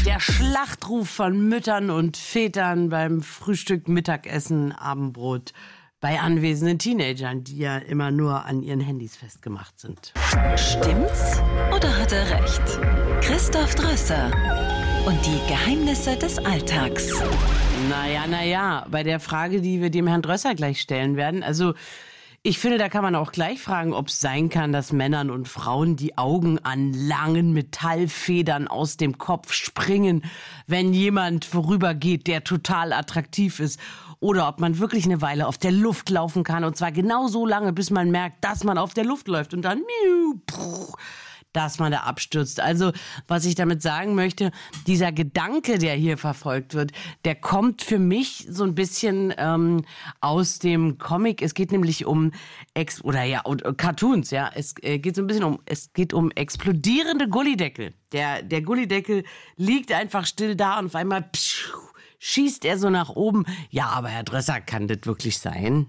Der Schlachtruf von Müttern und Vätern beim Frühstück, Mittagessen, Abendbrot bei anwesenden Teenagern, die ja immer nur an ihren Handys festgemacht sind. Stimmt's oder hat er recht? Christoph Drösser und die Geheimnisse des Alltags. Naja, bei der Frage, die wir dem Herrn Drösser gleich stellen werden, also ich finde, da kann man auch gleich fragen, ob es sein kann, dass Männern und Frauen die Augen an langen Metallfedern aus dem Kopf springen, wenn jemand vorübergeht, der total attraktiv ist. Oder ob man wirklich eine Weile auf der Luft laufen kann, und zwar genau so lange, bis man merkt, dass man auf der Luft läuft und dann dass man da abstürzt. Also, was ich damit sagen möchte, dieser Gedanke, der hier verfolgt wird, der kommt für mich so ein bisschen aus dem Comic. Es geht nämlich um Cartoons, ja. Es geht so ein bisschen um explodierende Gullydeckel. Der Gullydeckel liegt einfach still da und auf einmal schießt er so nach oben. Ja, aber Herr Drösser, kann das wirklich sein?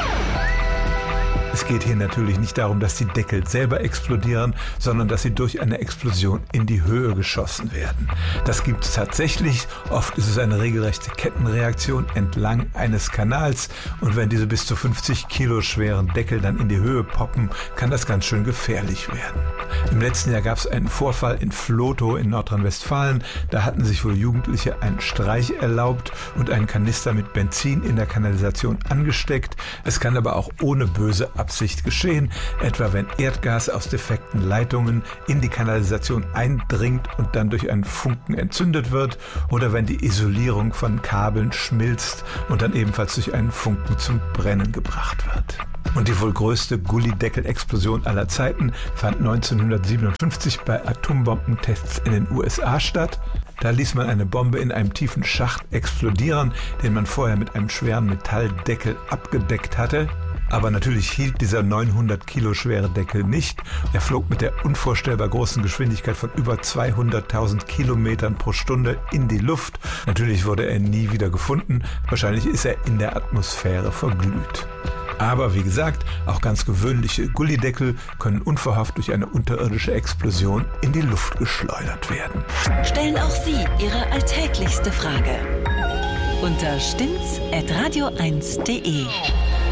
Es geht hier natürlich nicht darum, dass die Deckel selber explodieren, sondern dass sie durch eine Explosion in die Höhe geschossen werden. Das gibt es tatsächlich. Oft ist es eine regelrechte Kettenreaktion entlang eines Kanals. Und wenn diese bis zu 50 Kilo schweren Deckel dann in die Höhe poppen, kann das ganz schön gefährlich werden. Im letzten Jahr gab es einen Vorfall in Vlotho in Nordrhein-Westfalen. Da hatten sich wohl Jugendliche einen Streich erlaubt und einen Kanister mit Benzin in der Kanalisation angesteckt. Es kann aber auch ohne böse Absicht geschehen, etwa wenn Erdgas aus defekten Leitungen in die Kanalisation eindringt und dann durch einen Funken entzündet wird, oder wenn die Isolierung von Kabeln schmilzt und dann ebenfalls durch einen Funken zum Brennen gebracht wird. Und die wohl größte Gullydeckel-Explosion aller Zeiten fand 1957 bei Atombombentests in den USA statt. Da ließ man eine Bombe in einem tiefen Schacht explodieren, den man vorher mit einem schweren Metalldeckel abgedeckt hatte. Aber natürlich hielt dieser 900 Kilo schwere Deckel nicht. Er flog mit der unvorstellbar großen Geschwindigkeit von über 200.000 Kilometern pro Stunde in die Luft. Natürlich wurde er nie wieder gefunden. Wahrscheinlich ist er in der Atmosphäre verglüht. Aber wie gesagt, auch ganz gewöhnliche Gullydeckel können unverhofft durch eine unterirdische Explosion in die Luft geschleudert werden. Stellen auch Sie Ihre alltäglichste Frage unter stimmts@radio1.de.